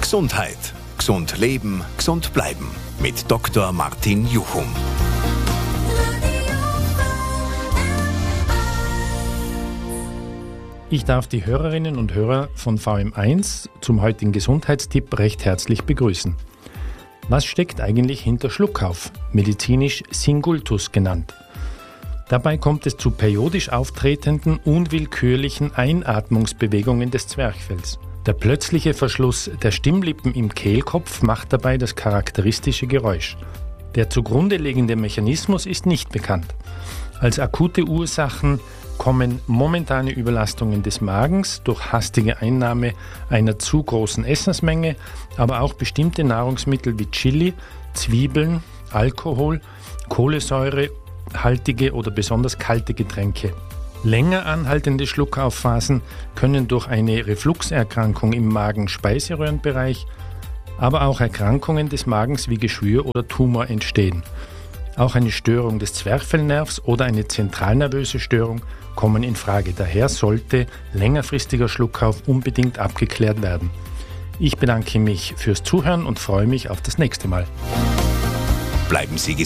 Gesundheit. Gesund leben, gesund bleiben. Mit Dr. Martin Juchum. Ich darf die Hörerinnen und Hörer von VM1 zum heutigen Gesundheitstipp recht herzlich begrüßen. Was steckt eigentlich hinter Schluckauf, medizinisch Singultus genannt? Dabei kommt es zu periodisch auftretenden, unwillkürlichen Einatmungsbewegungen des Zwerchfells. Der plötzliche Verschluss der Stimmlippen im Kehlkopf macht dabei das charakteristische Geräusch. Der zugrunde liegende Mechanismus ist nicht bekannt. Als akute Ursachen kommen momentane Überlastungen des Magens durch hastige Einnahme einer zu großen Essensmenge, aber auch bestimmte Nahrungsmittel wie Chili, Zwiebeln, Alkohol, kohlensäurehaltige oder besonders kalte Getränke. Länger anhaltende Schluckauffphasen können durch eine Refluxerkrankung im Magen-Speiseröhrenbereich, aber auch Erkrankungen des Magens wie Geschwür oder Tumor entstehen. Auch eine Störung des Zwerchfellnervs oder eine zentralnervöse Störung kommen in Frage. Daher sollte längerfristiger Schluckauf unbedingt abgeklärt werden. Ich bedanke mich fürs Zuhören und freue mich auf das nächste Mal. Bleiben Sie gesund.